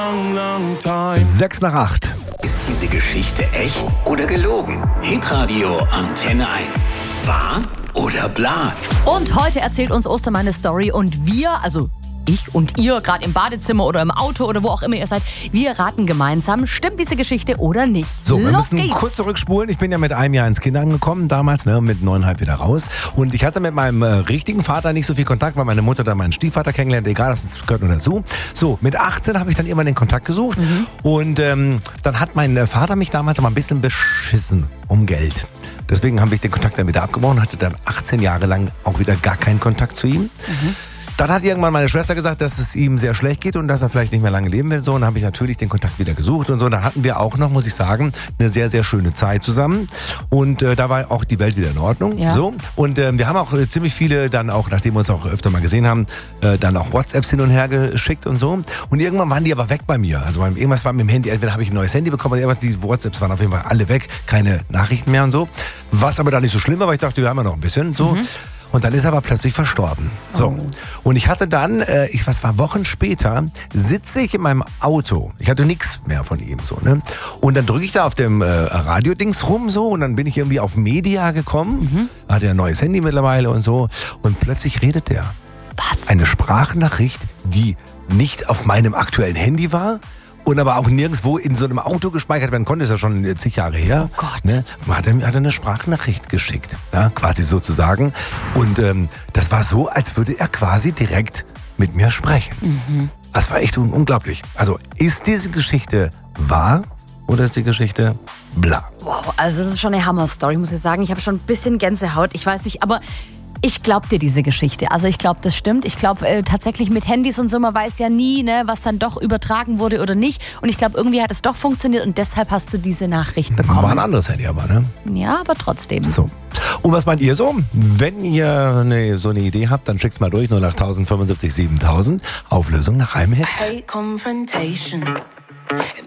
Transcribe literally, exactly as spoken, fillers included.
long, long time. Sechs nach acht. Ist diese Geschichte echt oder gelogen? Hitradio Antenne eins. Wahr oder bla? Und heute erzählt uns Ostermann eine Story und wir, also ich und ihr, gerade im Badezimmer oder im Auto oder wo auch immer ihr seid, wir raten gemeinsam, stimmt diese Geschichte oder nicht? So, wir Los müssen geht's. kurz zurückspulen. Ich bin ja mit einem Jahr ins Kinderheim gekommen, damals, ne, mit neuneinhalb wieder raus. Und ich hatte mit meinem äh, richtigen Vater nicht so viel Kontakt, weil meine Mutter dann meinen Stiefvater kennengelernt. Egal, das gehört nur dazu. So, mit achtzehn habe ich dann irgendwann den Kontakt gesucht. Mhm. Und ähm, dann hat mein äh, Vater mich damals aber ein bisschen beschissen um Geld. Deswegen habe ich den Kontakt dann wieder abgebrochen, hatte dann achtzehn Jahre lang auch wieder gar keinen Kontakt zu ihm. Mhm. Dann hat irgendwann meine Schwester gesagt, dass es ihm sehr schlecht geht und dass er vielleicht nicht mehr lange leben will. So, und dann habe ich natürlich den Kontakt wieder gesucht und so. Und dann hatten wir auch noch, muss ich sagen, eine sehr, sehr schöne Zeit zusammen. Und äh, da war auch die Welt wieder in Ordnung. Ja. So. Und äh, wir haben auch äh, ziemlich viele dann auch, nachdem wir uns auch öfter mal gesehen haben, äh, dann auch WhatsApps hin und her geschickt und so. Und irgendwann waren die aber weg bei mir. Also irgendwas war mit dem Handy, entweder habe ich ein neues Handy bekommen oder irgendwas, die WhatsApps waren auf jeden Fall alle weg. Keine Nachrichten mehr und so. Was aber da nicht so schlimm war, weil ich dachte, wir haben ja noch ein bisschen. So. Mhm. Und dann ist er aber plötzlich verstorben. So. Oh. Und ich hatte dann, äh, ich was war Wochen später, sitze ich in meinem Auto. Ich hatte nichts mehr von ihm so, ne? Und dann drücke ich da auf dem äh, Radiodings rum so und dann bin ich irgendwie auf Media gekommen. Mhm. Hat er ein neues Handy mittlerweile und so. Und plötzlich redet er. Was? Eine Sprachnachricht, die nicht auf meinem aktuellen Handy war. Und aber auch nirgendwo in so einem Auto gespeichert werden konnte, ist ja schon zig Jahre her. Oh Gott. Ne? Hat, er, hat er eine Sprachnachricht geschickt, ja, quasi sozusagen. Und ähm, das war so, als würde er quasi direkt mit mir sprechen. Mhm. Das war echt un- unglaublich. Also ist diese Geschichte wahr oder ist die Geschichte bla? Wow, also das ist schon eine Hammer-Story, muss ich sagen. Ich habe schon ein bisschen Gänsehaut, ich weiß nicht, aber ich glaube dir diese Geschichte. Also ich glaube, das stimmt. Ich glaube äh, tatsächlich mit Handys und so, man weiß ja nie, ne, was dann doch übertragen wurde oder nicht. Und ich glaube, irgendwie hat es doch funktioniert und deshalb hast du diese Nachricht bekommen. War ein anderes Handy aber, ne? Ja, aber trotzdem. So. Und was meint ihr so? Wenn ihr eine, so eine Idee habt, dann schickt's mal durch. null acht fünfundsiebzig siebentausend. Auflösung nach einem Hit. I hate confrontation.